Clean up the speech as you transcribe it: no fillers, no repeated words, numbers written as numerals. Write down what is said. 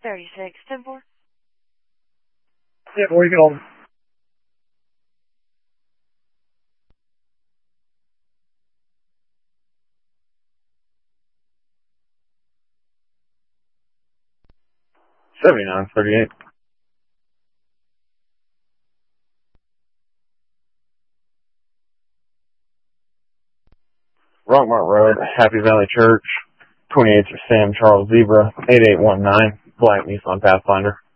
36, 10-4. Yeah, where you going? $79.38. Rockmart Road, Happy Valley Church, 28th for Sam Charles Zebra, 8819, blank Nissan Pathfinder.